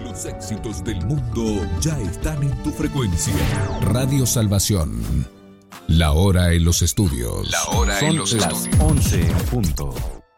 Los éxitos del mundo ya están en tu frecuencia. Radio Salvación. La hora en los estudios. Son las 11 en punto.